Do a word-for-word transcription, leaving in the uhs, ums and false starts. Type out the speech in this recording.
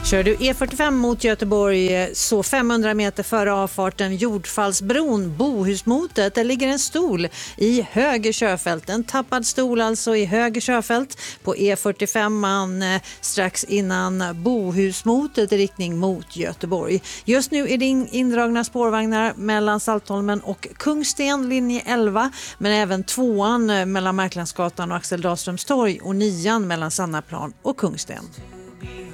Kör du E fyrtiofem mot Göteborg så femhundra meter före avfarten Jordfallsbron, Bohusmotet, där ligger en stol i höger körfält. En tappad stol alltså i höger körfält på E fyrtiofem man strax innan Bohusmotet i riktning mot Göteborg. Just nu är det indragna spårvagnar mellan Saltholmen och Kungsten, linje elva, men även tvåan mellan Marklandsgatan och Axel Dahlströms torg och nian mellan Sannaplan och Kungsten.